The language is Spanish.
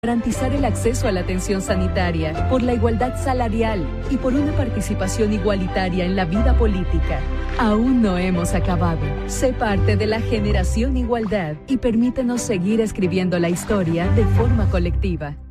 Garantizar el acceso a la atención sanitaria, por la igualdad salarial y por una participación igualitaria en la vida política. Aún no hemos acabado. Sé parte de la generación Igualdad y permítenos seguir escribiendo la historia de forma colectiva.